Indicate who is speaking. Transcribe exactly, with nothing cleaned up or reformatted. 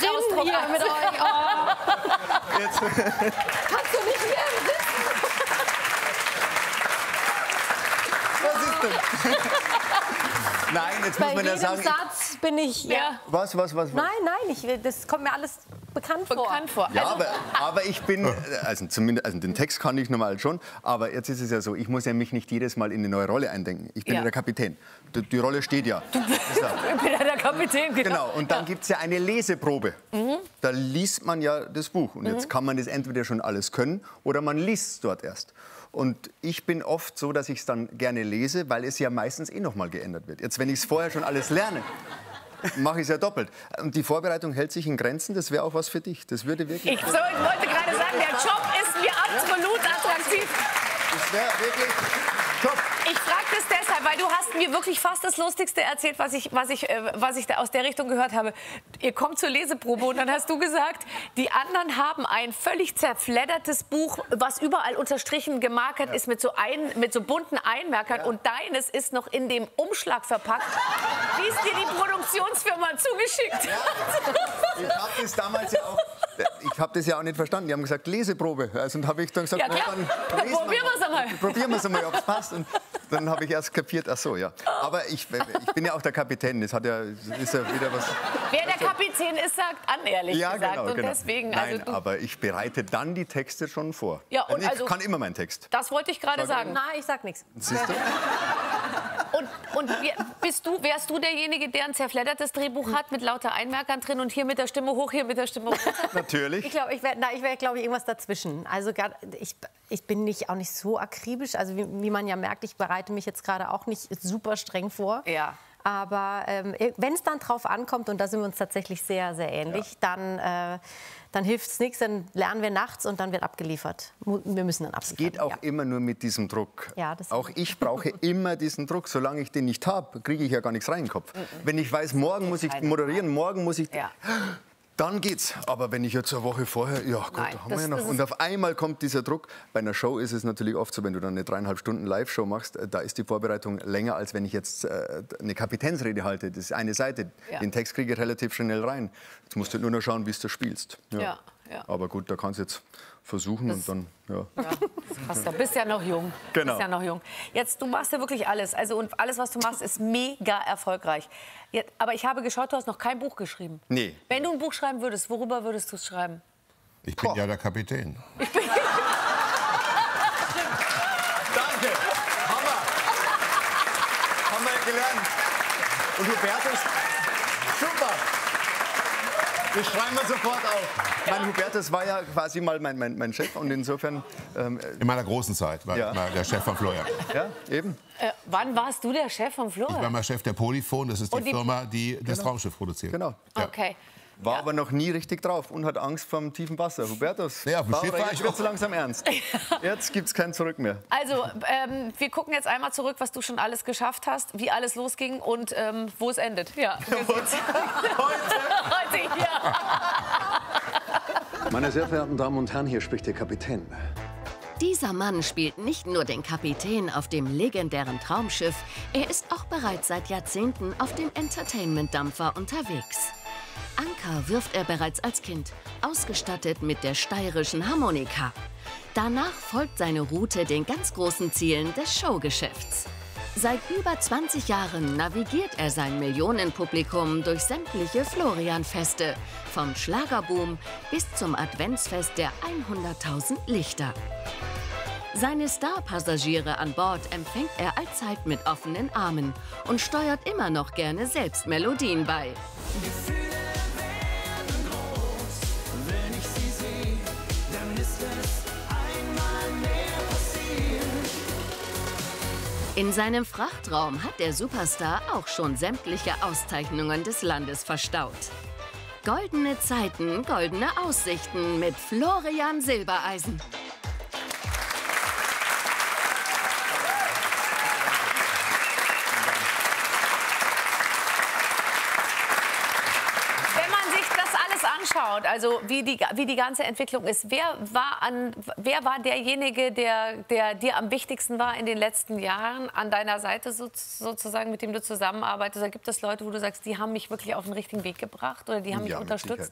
Speaker 1: Gesichtsausdruck
Speaker 2: hier mit euch. Oh.
Speaker 3: Jetzt.
Speaker 2: Kannst du nicht mehr sitzen?
Speaker 3: Was ist denn? Nein, jetzt
Speaker 2: Bei
Speaker 3: muss man ja
Speaker 2: jedem
Speaker 3: sagen...
Speaker 2: Satz bin ich...
Speaker 1: Ja.
Speaker 3: Was, was, was? was?
Speaker 2: Nein, nein, ich, will- das kommt mir alles bekannt vor.
Speaker 1: Bekannt vor.
Speaker 3: Ja,
Speaker 1: Also,
Speaker 3: aber, aber ich bin, also zumindest, also den Text kann ich normal schon, aber jetzt ist es ja so, ich muss ja mich nicht jedes Mal in eine neue Rolle eindenken. Ich bin
Speaker 1: Ja.
Speaker 3: ja der Kapitän. Die, die Rolle steht ja. So.
Speaker 1: ich bin ja der Kapitän, genau.
Speaker 3: Genau, und dann gibt es ja eine Leseprobe. Da liest man ja das Buch. Und jetzt kann man das entweder schon alles können oder man liest es dort erst. Und ich bin oft so, dass ich es dann gerne lese, weil es ja meistens eh noch mal geändert wird. Jetzt, wenn ich es vorher schon alles lerne, mache ich es ja doppelt. Und die Vorbereitung hält sich in Grenzen, das wäre auch was für dich. Das würde wirklich...
Speaker 1: Ich, so, ich wollte gerade sagen, der Job ist mir absolut attraktiv.
Speaker 3: Das wäre wirklich top.
Speaker 1: Ich frage das deshalb, weil du hast mir wirklich fast das Lustigste erzählt, was ich, was ich, äh, was ich da aus der Richtung gehört habe. Ihr kommt zur Leseprobe und dann hast du gesagt, die anderen haben ein völlig zerfleddertes Buch, was überall unterstrichen gemarkert ja. ist mit so, ein, mit so bunten Einmerkern ja. und deines ist noch in dem Umschlag verpackt, wie es dir die Produktionsfirma zugeschickt hat.
Speaker 3: Ich habe das damals ja auch... Ich habe das ja auch nicht verstanden. Die haben gesagt, Leseprobe. Also, und habe ich dann gesagt,
Speaker 1: Ja, klar.
Speaker 3: dann,
Speaker 1: Dann probieren wir es einmal.
Speaker 3: Probieren wir es einmal, ob es passt. Und dann habe ich erst kapiert, ach so, ja. Aber ich, ich bin ja auch der Kapitän. Das hat ja, ist ja wieder was...
Speaker 1: Wer der Kapitän ist, sagt an, ehrlich
Speaker 3: ja,
Speaker 1: gesagt.
Speaker 3: genau,
Speaker 1: und
Speaker 3: genau.
Speaker 1: deswegen,
Speaker 3: Nein,
Speaker 1: also du,
Speaker 3: aber ich bereite dann die Texte schon vor.
Speaker 1: Ja, und
Speaker 3: ich
Speaker 1: also-
Speaker 3: kann immer meinen Text.
Speaker 1: das wollte ich gerade sagen.
Speaker 2: Nein, ich sag nichts.
Speaker 3: Siehst du?
Speaker 1: Und, und wir- bist du, wärst du derjenige, der ein zerfleddertes Drehbuch hat mit lauter Einmerkern drin und hier mit der Stimme hoch, hier mit der Stimme runter?
Speaker 3: Natürlich.
Speaker 2: Ich glaube, ich wäre, ich wär, glaube ich, irgendwas dazwischen. Also gar, ich, ich bin nicht, auch nicht so akribisch. Also wie, wie man ja merkt, ich bereite mich jetzt gerade auch nicht super streng vor.
Speaker 1: Ja.
Speaker 2: Aber ähm, wenn es dann drauf ankommt, und da sind wir uns tatsächlich sehr, sehr ähnlich, ja. dann, äh, dann hilft es nichts. Dann lernen wir nachts und dann wird abgeliefert. Wir müssen dann abliefern.
Speaker 3: Geht auch
Speaker 2: ja.
Speaker 3: immer nur mit diesem Druck.
Speaker 2: Ja, das
Speaker 3: auch ich brauche immer diesen Druck. Solange ich den nicht habe, kriege ich ja gar nichts rein in den Kopf. Wenn ich weiß, morgen muss ich moderieren, morgen muss ich...
Speaker 1: Ja.
Speaker 3: Dann geht's. Aber wenn ich jetzt eine Woche vorher, ja Gott,
Speaker 1: Nein,
Speaker 3: da haben
Speaker 1: das-
Speaker 3: wir ja noch.
Speaker 1: das ist-
Speaker 3: Und auf einmal kommt dieser Druck. Bei einer Show ist es natürlich oft so, wenn du dann eine dreieinhalb Stunden Live-Show machst, äh, da ist die Vorbereitung länger, als wenn ich jetzt äh, eine Kapitänsrede halte. Das ist eine Seite.
Speaker 1: Ja.
Speaker 3: Den Text kriege ich relativ schnell rein. Jetzt musst du nur noch schauen, wie du das spielst. Ja.
Speaker 1: Ja, ja.
Speaker 3: Aber gut, da kannst du jetzt versuchen und dann, ja.
Speaker 1: Ja, das passt doch. Bist ja noch jung.
Speaker 3: Genau.
Speaker 1: Bist ja noch jung. Jetzt, du machst ja wirklich alles. Also, und alles, was du machst, ist mega erfolgreich. Jetzt, aber ich habe geschaut, du hast noch kein Buch geschrieben.
Speaker 3: Nee.
Speaker 1: Wenn du ein Buch schreiben würdest, worüber würdest du es schreiben?
Speaker 4: Ich bin ja der Kapitän.
Speaker 3: Danke. Hammer. Haben wir gelernt. Und Hubertus, super. Das schreiben wir sofort auf. Mein Hubertus war ja quasi mal mein, mein, mein Chef und insofern... Ähm,
Speaker 4: In meiner großen Zeit war
Speaker 3: Ja.
Speaker 4: ich mal der Chef von Florian.
Speaker 3: ja, eben.
Speaker 1: Äh, wann warst du der Chef von
Speaker 4: Ich war
Speaker 1: Florian?
Speaker 4: mal Chef der Polyphon, das ist die,
Speaker 1: Und die-
Speaker 4: Firma, die das Traumschiff produziert.
Speaker 3: Genau.
Speaker 4: Ja.
Speaker 1: Okay.
Speaker 3: War aber noch nie richtig drauf und hat Angst vor dem tiefen Wasser. Hubertus,
Speaker 4: Ja, auf dem Schiff war
Speaker 3: jetzt
Speaker 4: ich
Speaker 3: wird's
Speaker 4: auch.
Speaker 3: langsam ernst. Jetzt gibt's kein Zurück mehr.
Speaker 1: Also, ähm, wir gucken jetzt einmal zurück, was du schon alles geschafft hast, wie alles losging und ähm, wo es endet. Ja, wir sehen's. Heute hier.
Speaker 5: Meine sehr verehrten Damen und Herren, hier spricht der Kapitän.
Speaker 6: Dieser Mann spielt nicht nur den Kapitän auf dem legendären Traumschiff, er ist auch bereits seit Jahrzehnten auf dem Entertainment-Dampfer unterwegs. Anker wirft er bereits als Kind, ausgestattet mit der steirischen Harmonika. Danach folgt seine Route den ganz großen Zielen des Showgeschäfts. Seit über zwanzig Jahren navigiert er sein Millionenpublikum durch sämtliche Florian-Feste, vom Schlagerboom bis zum Adventsfest der hunderttausend Lichter. Seine Star-Passagiere an Bord empfängt er allzeit mit offenen Armen und steuert immer noch gerne selbst Melodien bei. In seinem Frachtraum hat der Superstar auch schon sämtliche Auszeichnungen des Landes verstaut. Goldene Zeiten, goldene Aussichten mit Florian Silbereisen.
Speaker 1: Wenn man sich das alles anschaut, also wie die, wie die ganze Entwicklung ist, wer war, an, wer war derjenige, der, der dir am wichtigsten war in den letzten Jahren an deiner Seite so, sozusagen, mit dem du zusammenarbeitest? Oder gibt es Leute, wo du sagst, die haben mich wirklich auf den richtigen Weg gebracht oder die haben mich
Speaker 3: Ja, mit
Speaker 1: unterstützt?